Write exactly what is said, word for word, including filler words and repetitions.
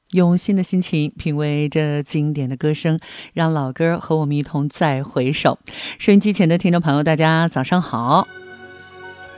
用新的心情品味这经典的歌声，让老歌和我们一同再回首。收音机前的听众朋友，大家早上好，